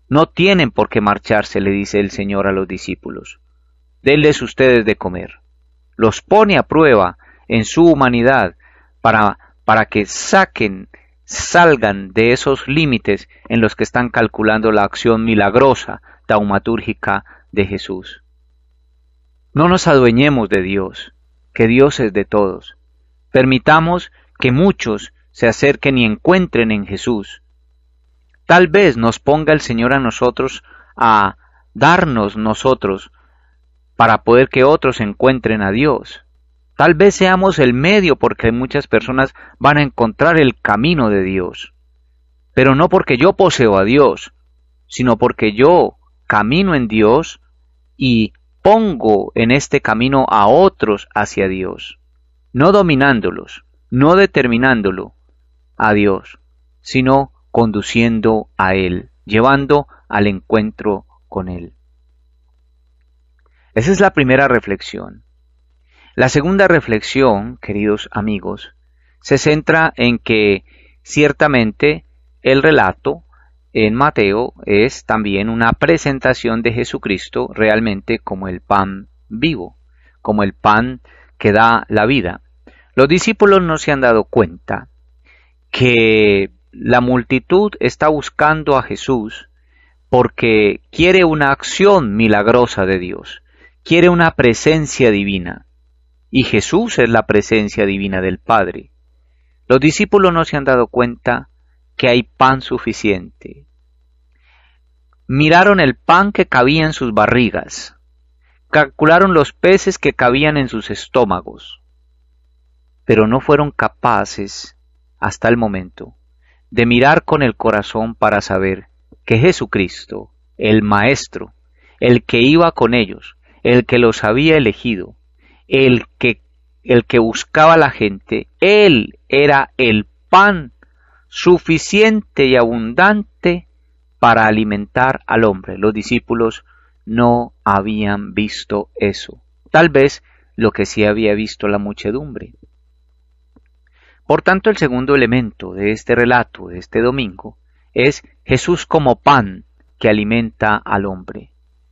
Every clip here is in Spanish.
No tienen por qué marcharse, le dice el Señor a los discípulos. Denles ustedes de comer. Los pone a prueba en su humanidad para que salgan de esos límites en los que están calculando la acción milagrosa, taumatúrgica de Jesús. No nos adueñemos de Dios, que Dios es de todos. Permitamos que muchos se acerquen y encuentren en Jesús. Tal vez nos ponga el Señor a nosotros a darnos nosotros para poder que otros encuentren a Dios. Tal vez seamos el medio porque muchas personas van a encontrar el camino de Dios. Pero no porque yo poseo a Dios, sino porque yo camino en Dios y pongo en este camino a otros hacia Dios. No dominándolos, no determinándolo a Dios, sino conduciendo a Él, llevando al encuentro con Él. Esa es la primera reflexión. La segunda reflexión, queridos amigos, se centra en que ciertamente el relato en Mateo es también una presentación de Jesucristo realmente como el pan vivo, como el pan que da la vida. Los discípulos no se han dado cuenta que la multitud está buscando a Jesús porque quiere una acción milagrosa de Dios, quiere una presencia divina. Y Jesús es la presencia divina del Padre. Los discípulos no se han dado cuenta que hay pan suficiente. Miraron el pan que cabía en sus barrigas, calcularon los peces que cabían en sus estómagos, pero no fueron capaces, hasta el momento, de mirar con el corazón para saber que Jesucristo, el Maestro, el que iba con ellos, el que los había elegido, el que buscaba a la gente, Él era el pan suficiente y abundante para alimentar al hombre. Los discípulos no habían visto eso. Tal vez lo que sí había visto la muchedumbre. Por tanto, el segundo elemento de este relato, de este domingo, es Jesús como pan que alimenta al hombre.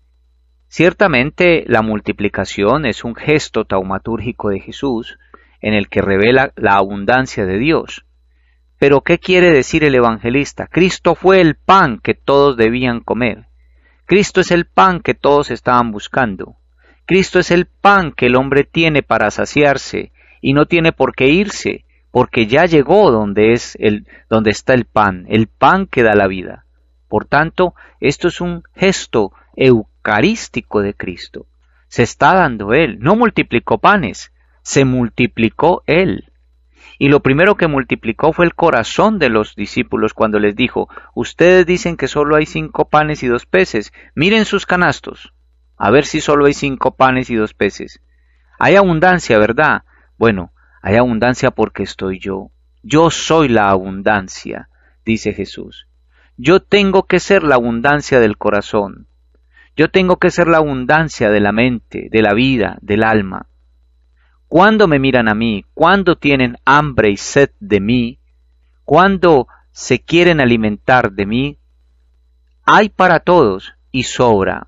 Ciertamente la multiplicación es un gesto taumatúrgico de Jesús en el que revela la abundancia de Dios. Pero ¿qué quiere decir el evangelista? Cristo fue el pan que todos debían comer. Cristo es el pan que todos estaban buscando. Cristo es el pan que el hombre tiene para saciarse y no tiene por qué irse, porque ya llegó donde está el pan que da la vida. Por tanto, esto es un gesto eucarístico de Cristo. Se está dando Él. No multiplicó panes, se multiplicó Él. Y lo primero que multiplicó fue el corazón de los discípulos cuando les dijo: ustedes dicen que solo hay 5 panes y 2 peces. Miren sus canastos, a ver si solo hay 5 panes y 2 peces. Hay abundancia, ¿verdad? Bueno, hay abundancia porque estoy yo. Yo soy la abundancia, dice Jesús. Yo tengo que ser la abundancia del corazón. Yo tengo que ser la abundancia de la mente, de la vida, del alma. ¿Cuándo me miran a mí? ¿Cuándo tienen hambre y sed de mí? ¿Cuándo se quieren alimentar de mí? Hay para todos y sobra,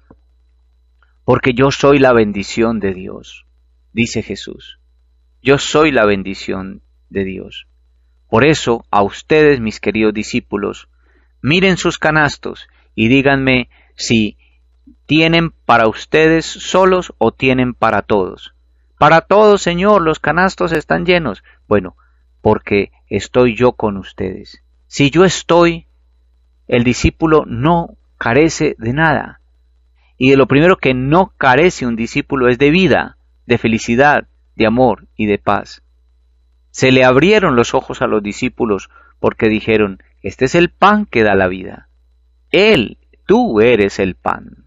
porque yo soy la bendición de Dios, dice Jesús. Yo soy la bendición de Dios. Por eso, a ustedes, mis queridos discípulos, miren sus canastos y díganme si tienen para ustedes solos o tienen para todos. Para todos, Señor, los canastos están llenos. Bueno, porque estoy yo con ustedes. Si yo estoy, el discípulo no carece de nada. Y de lo primero que no carece un discípulo es de vida, de felicidad, de amor y de paz. Se le abrieron los ojos a los discípulos porque dijeron: este es el pan que da la vida. Tú eres el pan.